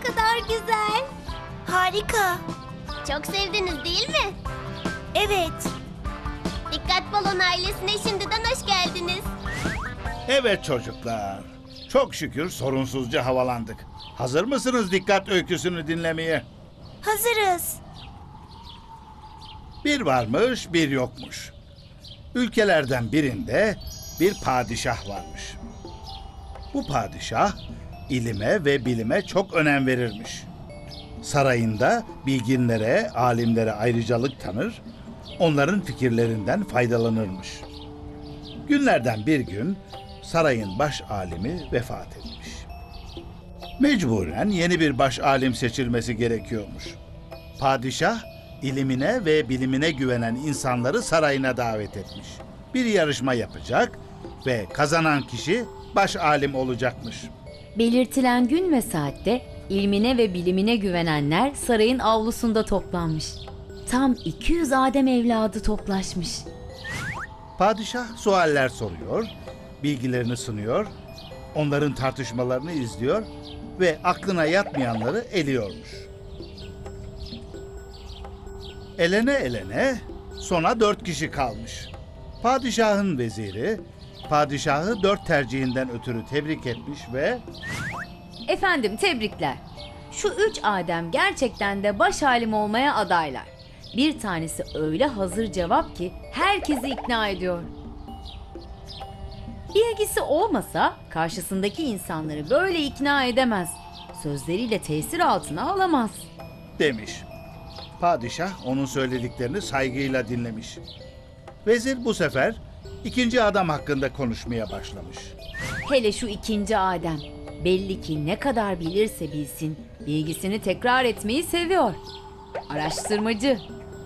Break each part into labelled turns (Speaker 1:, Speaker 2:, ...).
Speaker 1: kadar güzel.
Speaker 2: Harika.
Speaker 1: Çok sevdiniz değil mi?
Speaker 2: Evet.
Speaker 1: Dikkat Balon ailesine şimdiden hoş geldiniz.
Speaker 3: Evet çocuklar. Çok şükür sorunsuzca havalandık. Hazır mısınız dikkat öyküsünü dinlemeye?
Speaker 2: Hazırız.
Speaker 3: Bir varmış, bir yokmuş. Ülkelerden birinde bir padişah varmış. Bu padişah ilime ve bilime çok önem verirmiş. Sarayında bilginlere, alimlere ayrıcalık tanır, onların fikirlerinden faydalanırmış. Günlerden bir gün sarayın baş alimi vefat etmiş. Mecburen yeni bir baş alim seçilmesi gerekiyormuş. Padişah ilimine ve bilimine güvenen insanları sarayına davet etmiş. Bir yarışma yapacak ve kazanan kişi baş alim olacakmış.
Speaker 4: Belirtilen gün ve saatte ilmine ve bilimine güvenenler sarayın avlusunda toplanmış. Tam 200 Adem evladı toplaşmış.
Speaker 3: Padişah sualler soruyor, bilgilerini sunuyor, onların tartışmalarını izliyor ve aklına yatmayanları eliyormuş. Elene elene sona 4 kişi kalmış. Padişahın veziri, padişahı 4 tercihinden ötürü tebrik etmiş ve
Speaker 4: Efendim tebrikler. Şu 3 Adem gerçekten de baş alim olmaya adaylar. Bir tanesi öyle hazır cevap ki herkesi ikna ediyor. Bilgisi olmasa karşısındaki insanları böyle ikna edemez. Sözleriyle tesir altına alamaz.
Speaker 3: demiş. Padişah onun söylediklerini saygıyla dinlemiş. Vezir bu sefer ikinci adam hakkında konuşmaya başlamış.
Speaker 4: Hele şu 2. Adem. Belli ki ne kadar bilirse bilsin, bilgisini tekrar etmeyi seviyor. Araştırmacı.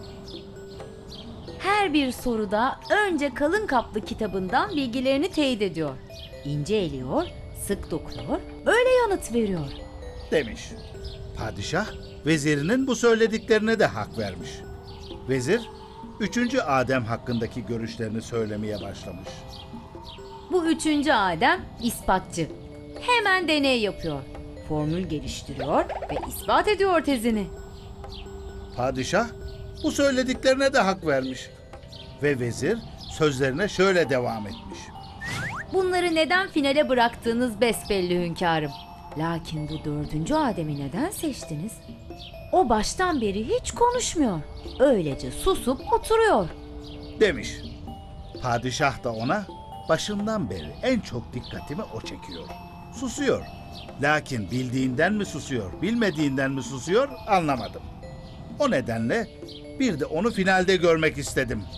Speaker 4: Her bir soruda önce kalın kaplı kitabından bilgilerini teyit ediyor. İnce eliyor, sık dokuyor, öyle yanıt veriyor.
Speaker 3: Demiş. Padişah vezirinin bu söylediklerine de hak vermiş. Vezir 3. Adem hakkındaki görüşlerini söylemeye başlamış.
Speaker 4: Bu 3. Adem ispatçı. Hemen deney yapıyor. Formül geliştiriyor ve ispat ediyor tezini.
Speaker 3: Padişah bu söylediklerine de hak vermiş. Ve vezir sözlerine şöyle devam etmiş.
Speaker 4: Bunları neden finale bıraktığınız besbelli hünkârım. Lakin bu 4. Adem'i neden seçtiniz? O baştan beri hiç konuşmuyor. Öylece susup oturuyor.
Speaker 3: Demiş. Padişah da ona başından beri en çok dikkatimi o çekiyor. Susuyor. Lakin bildiğinden mi susuyor, bilmediğinden mi susuyor anlamadım. O nedenle bir de onu finalde görmek istedim